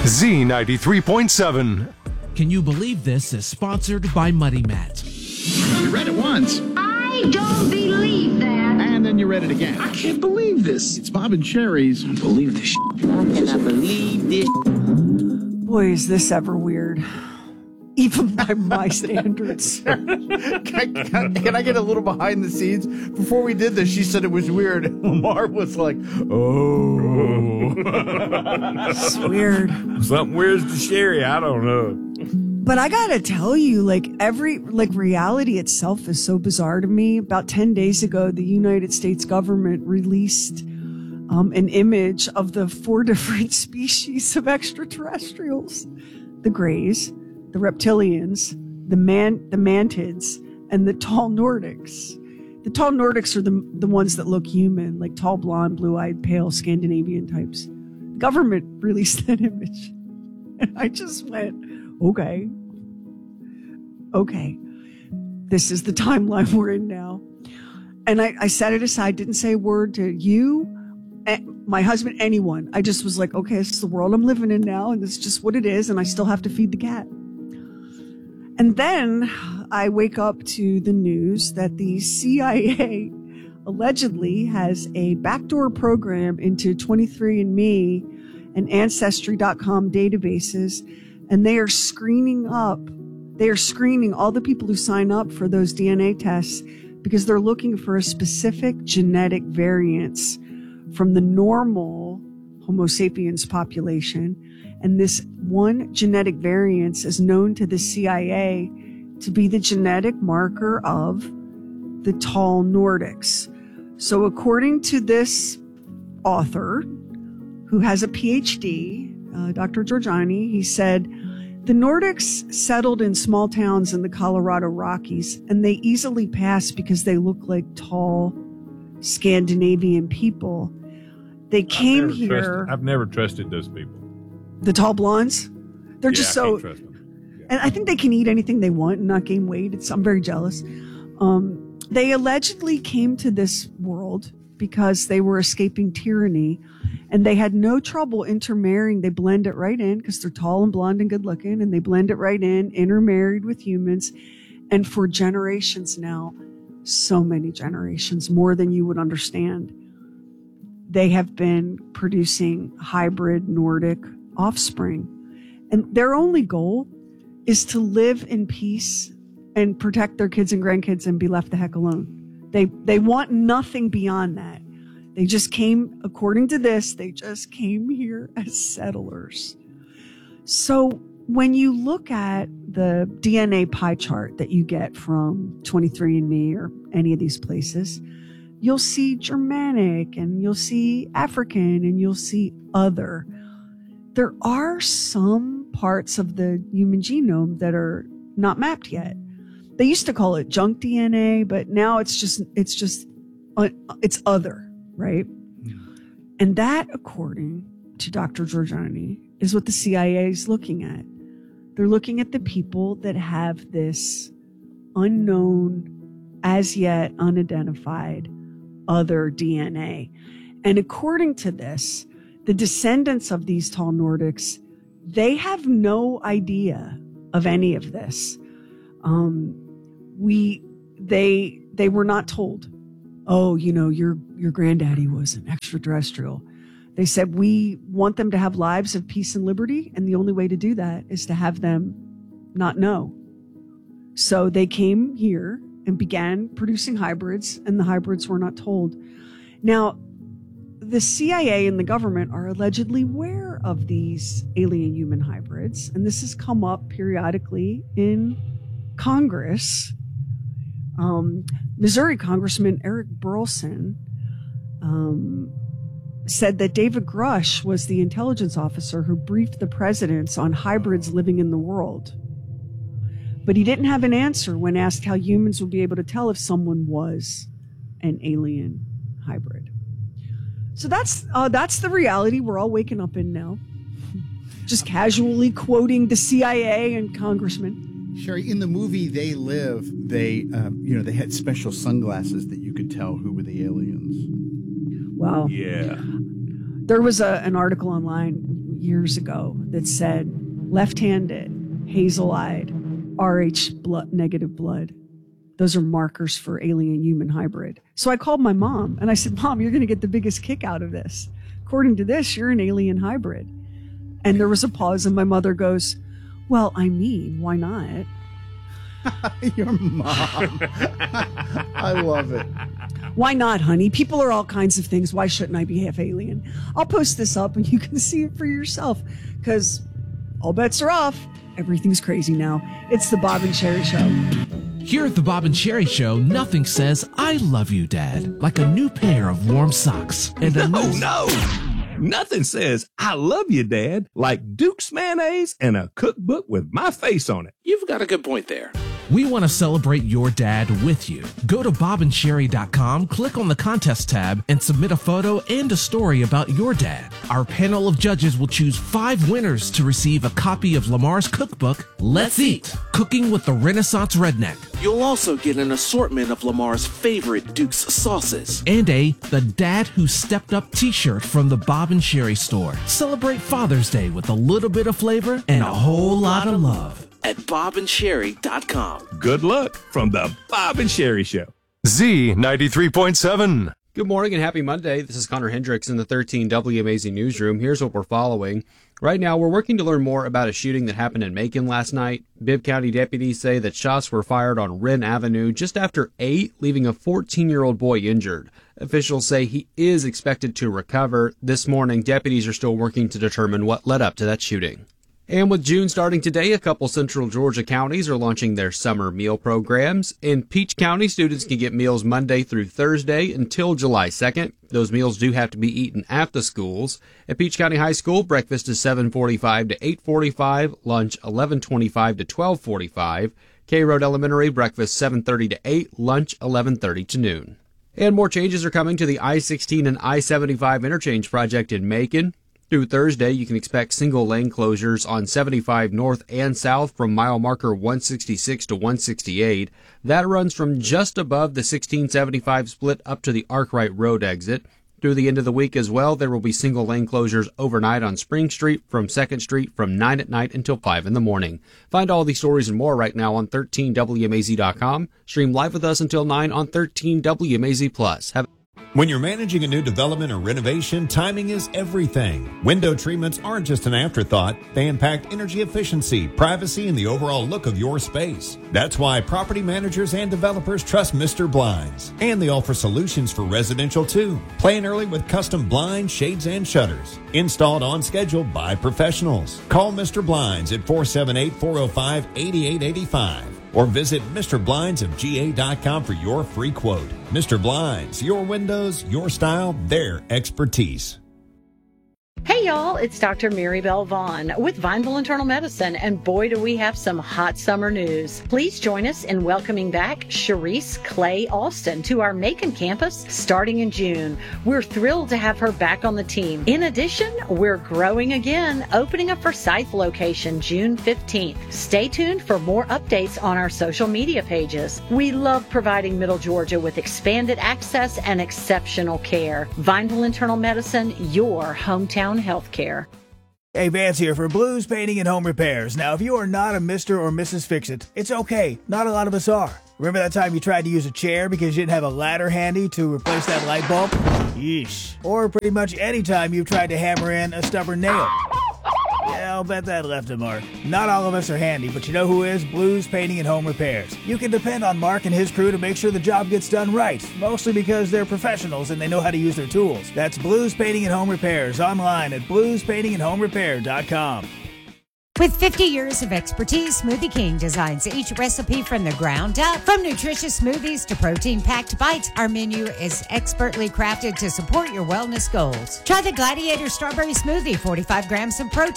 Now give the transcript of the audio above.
Z93.7. Can You Believe This is sponsored by Muddy Mat. You read it once. I don't believe that. And then you read it again. I can't believe this. It's Bob and Sherry's. I don't believe this. I cannot believe this. Boy, is this ever weird. Even by my standards. Can I get a little behind the scenes? Before we did this, she said it was weird. Lamar was like, oh. It's weird. Something weird to Sherry. I don't know. But I gotta tell you, reality itself is so bizarre to me. About 10 days ago, the United States government released an image of the 4 different species of extraterrestrials. The Greys, the reptilians, the mantids, and the tall Nordics. The tall Nordics are the ones that look human, like tall, blonde, blue-eyed, pale Scandinavian types. The government released that image. And I just went, okay. This is the timeline we're in now. And I set it aside, didn't say a word to you, my husband, anyone. I just was like, okay, this is the world I'm living in now, and this is just what it is, and I still have to feed the cat. And then I wake up to the news that the CIA allegedly has a backdoor program into 23andMe and Ancestry.com databases, and they are screening all the people who sign up for those DNA tests because they're looking for a specific genetic variance from the normal Homo sapiens population. And this one genetic variance is known to the CIA to be the genetic marker of the tall Nordics. So according to this author, who has a PhD, Dr. Giorgiani, he said, the Nordics settled in small towns in the Colorado Rockies, and they easily pass because they look like tall Scandinavian people. They came here. I've never trusted those people. The tall blondes, they're just so, I can't trust them. Yeah. And I think they can eat anything they want and not gain weight. I'm very jealous. They allegedly came to this world because they were escaping tyranny, and they had no trouble intermarrying. They blend it right in because they're tall and blonde and good looking, and they blend it right in, intermarried with humans. And for generations now, so many generations, more than you would understand, they have been producing hybrid Nordic offspring. And their only goal is to live in peace and protect their kids and grandkids and be left the heck alone. They want nothing beyond that. They just came, according to this, they just came here as settlers. So when you look at the DNA pie chart that you get from 23andMe or any of these places, you'll see Germanic and you'll see African and you'll see other. There are some parts of the human genome that are not mapped yet. They used to call it junk DNA, but now it's other, right? And that, according to Dr. Giorgiani, is what the CIA is looking at. They're looking at the people that have this unknown, as yet unidentified, other DNA. And according to this, the descendants of these tall Nordics, they have no idea of any of this. They were not told, oh, your granddaddy was an extraterrestrial. They said, we want them to have lives of peace and liberty, and the only way to do that is to have them not know. So they came here and began producing hybrids, and the hybrids were not told. Now, the CIA and the government are allegedly aware of these alien human hybrids, and this has come up periodically in Congress. Missouri Congressman Eric Burlison said that David Grush was the intelligence officer who briefed the presidents on hybrids living in the world. But he didn't have an answer when asked how humans would be able to tell if someone was an alien hybrid. So that's the reality we're all waking up in now. Just casually quoting the CIA and congressmen. Sherry, in the movie They Live, they had special sunglasses that you could tell who were the aliens. Wow. Yeah. There was an article online. years ago that said left-handed, hazel-eyed, Rh negative blood. Those are markers for alien-human hybrid. So I called my mom and I said, Mom, you're going to get the biggest kick out of this. According to this, you're an alien hybrid. And there was a pause and my mother goes, well, I mean, why not? Your mom. I love it. Why not, honey? People are all kinds of things. Why shouldn't I be half alien? I'll post this up and you can see it for yourself because all bets are off. Everything's crazy now. It's the Bob and Sherry Show. Here at the Bob and Sherry Show, nothing says I love you, Dad, like a new pair of warm socks. And No. Nothing says I love you, Dad, like Duke's mayonnaise and a cookbook with my face on it. You've got a good point there. We want to celebrate your dad with you. Go to bobandsherry.com, click on the contest tab, and submit a photo and a story about your dad. Our panel of judges will choose 5 winners to receive a copy of Lamar's cookbook, Let's Eat, Cooking with the Renaissance Redneck. You'll also get an assortment of Lamar's favorite Duke's sauces. And The Dad Who Stepped Up t-shirt from the Bob and Sherry store. Celebrate Father's Day with a little bit of flavor and a whole lot of love. At bobandsherry.com. Good luck from the Bob and Sherry Show. Z93.7. Good morning and happy Monday. This is Connor Hendricks in the 13 WMAZ newsroom. Here's what we're following. Right now, we're working to learn more about a shooting that happened in Macon last night. Bibb County deputies say that shots were fired on Wren Avenue just after 8, leaving a 14-year-old boy injured. Officials say he is expected to recover. This morning, deputies are still working to determine what led up to that shooting. And with June starting today, a couple central Georgia counties are launching their summer meal programs. In Peach County, students can get meals Monday through Thursday until July 2nd. Those meals do have to be eaten at the schools. At Peach County High School, breakfast is 7:45 to 8:45, lunch 11:25 to 12:45. K Road Elementary, breakfast 7:30 to 8, lunch 11:30 to noon. And more changes are coming to the I-16 and I-75 interchange project in Macon. Through Thursday, you can expect single lane closures on 75 north and south from mile marker 166 to 168. That runs from just above the 1675 split up to the Arkwright Road exit. Through the end of the week as well, there will be single lane closures overnight on Spring Street from 2nd Street from 9 at night until 5 in the morning. Find all these stories and more right now on 13WMAZ.com. Stream live with us until 9 on 13WMAZ+. When you're managing a new development or renovation, timing is everything. Window treatments aren't just an afterthought. They impact energy efficiency, privacy, and the overall look of your space. That's why property managers and developers trust Mr. Blinds. And they offer solutions for residential too. Plan early with custom blinds, shades, and shutters. Installed on schedule by professionals. Call Mr. Blinds at 478-405-8885. Or visit MrBlindsofGA.com for your free quote. Mr. Blinds, your windows, your style, their expertise. Hey y'all, it's Dr. Mary Bell Vaughn with Vineville Internal Medicine, and boy do we have some hot summer news. Please join us in welcoming back Sharice Clay Alston to our Macon campus starting in June. We're thrilled to have her back on the team. In addition, we're growing again, opening a Forsyth location June 15th. Stay tuned for more updates on our social media pages. We love providing Middle Georgia with expanded access and exceptional care. Vineville Internal Medicine, your hometown healthcare. Hey, Vance here for Blues Painting and Home Repairs. Now, if you are not a Mr. or Mrs. Fix-It, it's okay. Not a lot of us are. Remember that time you tried to use a chair because you didn't have a ladder handy to replace that light bulb? Yeesh. Or pretty much any time you've tried to hammer in a stubborn nail. Yeah, I'll bet that left a mark. Not all of us are handy, but you know who is? Blues Painting and Home Repairs. You can depend on Mark and his crew to make sure the job gets done right, mostly because they're professionals and they know how to use their tools. That's Blues Painting and Home Repairs online at bluespaintingandhomerepair.com. With 50 years of expertise, Smoothie King designs each recipe from the ground up. From nutritious smoothies to protein-packed bites, our menu is expertly crafted to support your wellness goals. Try the Gladiator Strawberry Smoothie, 45 grams of protein.